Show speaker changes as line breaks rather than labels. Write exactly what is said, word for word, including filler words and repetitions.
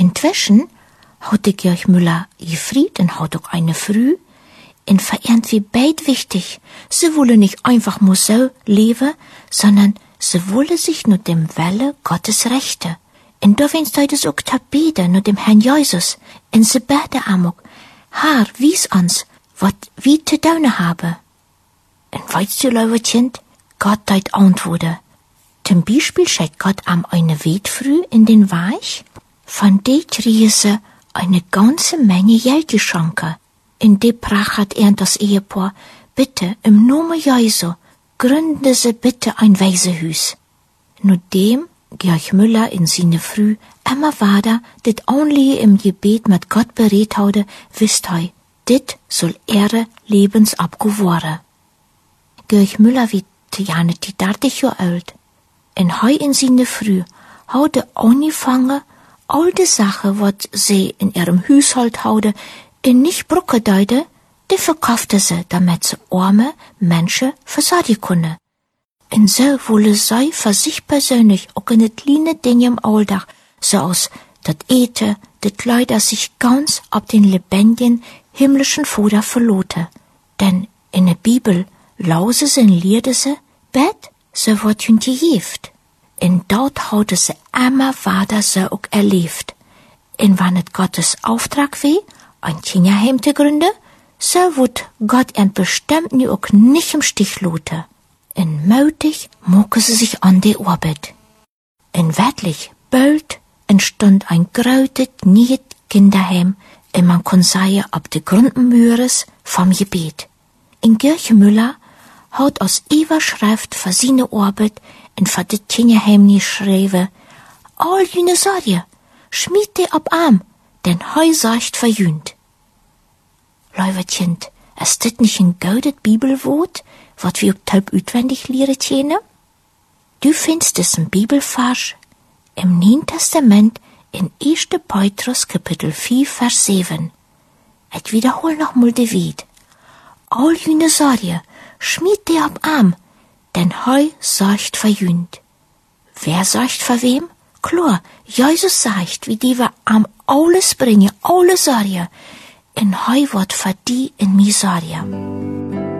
Inzwischen hat die Georg Müller gefried und hat auch eine Früh und verehrt wie beid wichtig. Sie wolle nicht einfach nur so leben, sondern sie wolle sich nur dem Welle Gottes Rechte. Und da wenn's da das auch bete nur dem Herrn Jesus. Und sie bete amok, Herr, wies uns, wat wie zu tun habe. Und weißt du, lieber Kind, Gott deit antworte. Zum Beispiel schickt Gott am eine Wetfrüh in den Weich, von de kriege sie eine ganze Menge Geld geschenkt. In de Prach hat er das Ehepaar, bitte, im Namen Jesu, gründe sie bitte ein Waisehüs. Nur dem Georg Müller in seine Früh immer weiter dit only im Gebet mit Gott beredt haude, wisst hei, dit soll ihre Lebensabgeworden. Georg Müller wird ja nicht die dreißig Jahre alt. En hei in seine Früh haude angefangen, all die Sachen, wat sie in ihrem Haushalt haude, in nicht brucke deide, die verkaufte sie, damit sie arme Menschen versorgen kunne. Und so wolle sie für sich persönlich auch in det kleine Dinge im Alltag, so aus dat Ete, dat Kleider sich ganz ab den lebendigen himmlischen Vater verlote. Denn in der Bibel lause sie und lehrte sie, bet, so wird hun gejeft. Und dort haute sie immer weiter so auch erlebt. Und wann es Gottes Auftrag weh, ein Kinderheim zu gründen, so wird Gott ihn bestimmt nie auch nicht im Stich lote. Und mutig moke sie sich an die Arbeit. Und wirklich bald entstand ein großes, neues Kinderheim, und man kann sagen, ab de Grundmüres vom Gebet. In Georg Müller hat aus Überschrift für seine Arbeit und für das Kinderheim geschrieben, all jene Sorge, schmied die ab Arm, denn heu sagt verjühnt. Lieber Kind, ist das nicht ein gutes Bibelwort, wat wir taub utwendig lehren können? Du findest es im Bibelvers im Neuen Testament in erster Petrus Kapitel vier, Vers sieben. Ich wiederhol noch mal de Wied. All jene Sorge, schmied die ab Arm, denn heu sagt verjühnt. Wer sagt für wem? Klar, Jesus sagt, wie die wir am alles bringen, alle Sorge, in heu wird für die in mi Sorge.